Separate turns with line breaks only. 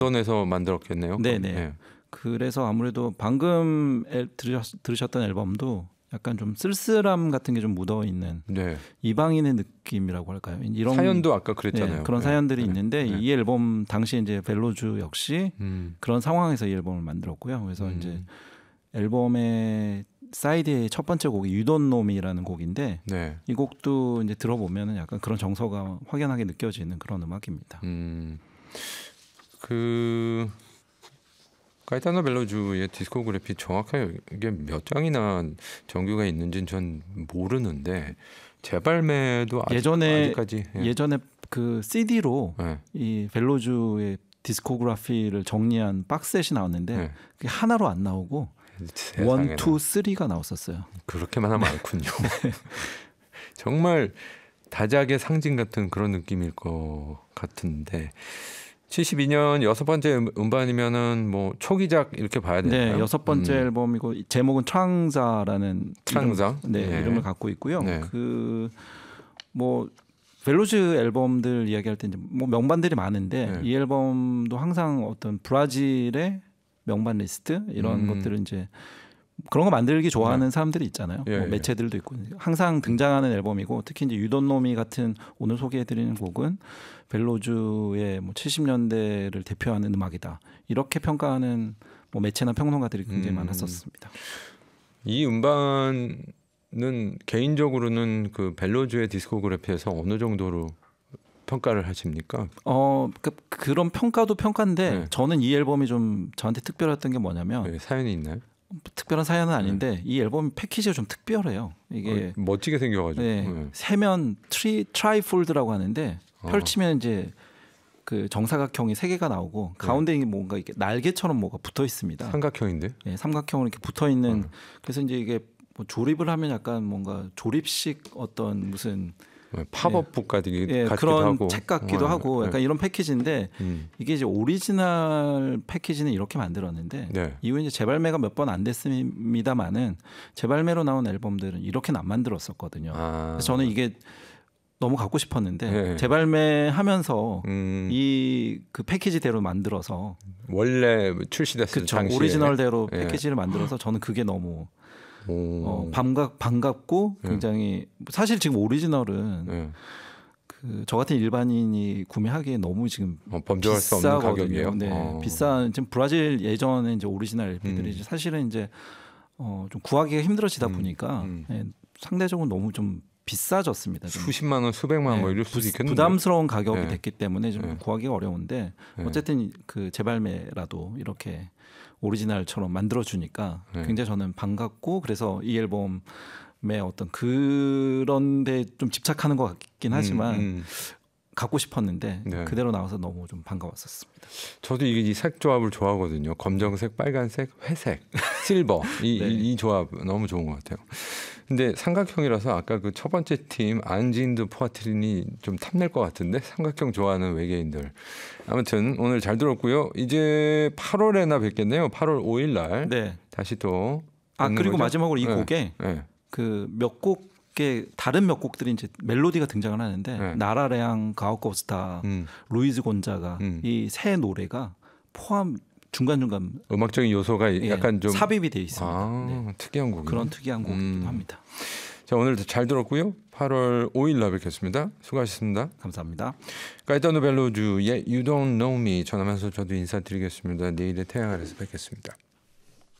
런던에서 만들었겠네요.
네네.
네.
그래서 아무래도 방금 들으셨던 앨범도 약간 좀 쓸쓸함 같은 게 좀 묻어 있는
네.
이방인의 느낌이라고 할까요? 이런
사연도 아까 그랬잖아요.
네, 그런
네.
사연들이
네.
있는데
네.
이 앨범 당시 이제 벨로주 역시 그런 상황에서 이 앨범을 만들었고요. 그래서 이제 앨범의 사이드의 첫 번째 곡이 You Don't Know Me라는 곡인데
네.
이 곡도 이제 들어보면은 약간 그런 정서가 확연하게 느껴지는 그런 음악입니다.
그 가이타노 벨로주의 디스코그래피 정확하게 몇 장이나 정규가 있는지는 전 모르는데 재발매도 아직까지
예전에 그 CD로
네.
이 벨로주의 디스코그래피를 정리한 박스셋이 나왔는데
네.
그게 하나로 안 나오고 1, 2, 3가 나왔었어요.
그렇게만 하면 많군요. 정말 다작의 상징 같은 그런 느낌일 것 같은데 72년 여섯 번째 음반이면은 뭐 초기작 이렇게 봐야 되나요?
네, 여섯 번째 앨범이고 제목은 트랑자라는 이름을 갖고 있고요.
네.
그 뭐 벨로주 앨범들 이야기할 때 이제 뭐 명반들이 많은데 이 앨범도 항상 어떤 브라질의 명반 리스트 이런 것들을 이제 그런 거 만들기 좋아하는 사람들이 있잖아요. 뭐 매체들도 있고 항상 등장하는 앨범이고 특히 이제 You Don't Know Me 같은 오늘 소개해드리는 곡은 벨로주의 뭐 70년대를 대표하는 음악이다. 이렇게 평가하는 뭐 매체나 평론가들이 굉장히 많았었습니다.
이 음반은 개인적으로는 그 벨로주의 디스코그래피에서 어느 정도로 평가를 하십니까?
그런 평가도 평가인데 저는 이 앨범이 좀 저한테 특별했던 게 뭐냐면
사연이 있나요?
특별한 사연은 아닌데 이 앨범 패키지가 좀 특별해요. 이게
멋지게 생겨가지고
세면 트라이폴드라고 하는데 펼치면 이제 그 정사각형이 세 개가 나오고 가운데 뭔가 이렇게 날개처럼 뭐가 붙어 있습니다.
삼각형인데?
네, 삼각형으로 이렇게 붙어 있는. 그래서 이제 이게 뭐 조립을 하면 약간 뭔가 조립식 어떤 무슨
팝업북 같기도
그런
하고
책 같기도 하고 약간 이런 패키지인데 이게 이제 오리지널 패키지는 이렇게 만들었는데 이후 이제 재발매가 몇 번 안 됐습니다만은 재발매로 나온 앨범들은 이렇게는 안 만들었었거든요. 그래서 저는 이게 너무 갖고 싶었는데 재발매하면서 이 그 패키지대로 만들어서
원래 출시됐을 당시에
오리지널대로 패키지를 만들어서 저는 그게 너무 반갑고 굉장히 사실 지금 오리지널은 그 저 같은 일반인이 구매하기에 너무 지금
범접할 수 없는 가격이에요.
네, 비싼 지금 브라질 예전에 이제 오리지널 LP들이 사실은 이제 좀 구하기가 힘들어지다 보니까 상대적으로 너무 좀 비싸졌습니다. 좀.
수십만 원, 수백만 원 뭐 이럴 수도 있겠는데
부담스러운 가격이 됐기 때문에 좀 구하기가 어려운데 어쨌든 그 재발매라도 이렇게 오리지널처럼 만들어주니까 굉장히 저는 반갑고 그래서 이 앨범의 어떤 그런데 좀 집착하는 것 같긴 하지만 갖고 싶었는데 그대로 나와서 너무 좀 반가웠었습니다.
저도 이 색 조합을 좋아하거든요. 검정색, 빨간색, 회색, 실버 이 조합 너무 좋은 것 같아요. 근데 삼각형이라서 아까 그 첫 번째 팀 안진드 포아트린이 좀 탐낼 것 같은데 삼각형 좋아하는 외계인들. 아무튼 오늘 잘 들었고요. 이제 8월에나 뵙겠네요. 8월 5일 날 다시 또
그리고
거죠?
마지막으로 이 곡에 그 몇 곡의 다른 몇 곡들이 이제 멜로디가 등장을 하는데 나라레앙, 가오코스타, 루이즈 곤자가 이 세 노래가 포함 중간중간
음악적인 요소가 약간 좀
삽입이 돼 있습니다.
특이한 곡이요.
그런 특이한 곡이기도 합니다.
자, 오늘도 잘 들었고요. 8월 5일 날 뵙겠습니다. 수고하셨습니다.
감사합니다.
가이타노 벨로주의 You Don't Know Me 전하면서 저도 인사드리겠습니다. 내일의 태양 아래서 뵙겠습니다.